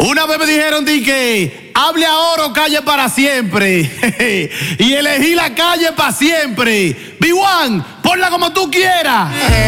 Una vez me dijeron que hable ahora o calle para siempre. Y elegí la calle para siempre. B1, ponla como tú quieras.